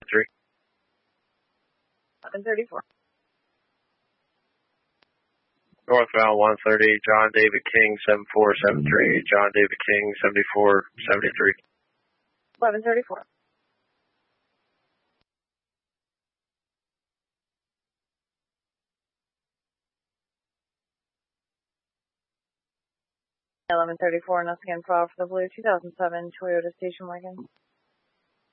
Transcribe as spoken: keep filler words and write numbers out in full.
three. eleven thirty-four. Northbound one thirty, John David King, seven four seven three. John David King, seventy-four seventy-three. eleven thirty-four. eleven thirty-four, once again, file for the blue two thousand seven Toyota station wagon.